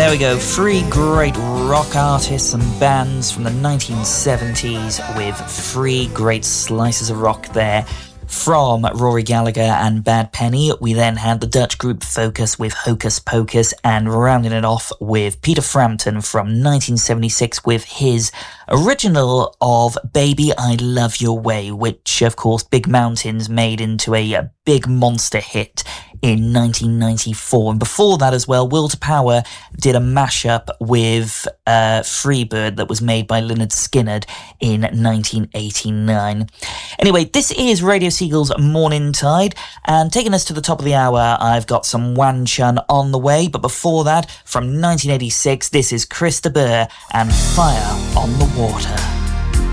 There we go, 3 great rock artists and bands from the 1970s with 3 great slices of rock there. From Rory Gallagher and Bad Penny, we then had the Dutch group Focus with Hocus Pocus, and rounding it off with Peter Frampton from 1976 with his original of Baby I Love Your Way, which of course Big Mountains made into a big monster hit in 1994. And before that as well, Will to Power did a mashup with Freebird that was made by Lynyrd Skynyrd in 1989. Anyway, this is Radio Seagull's Morning Tide, and taking us to the top of the hour, I've got some Wan Chun on the way, but before that, from 1986, this is Chris de Burgh and Fire on the Water.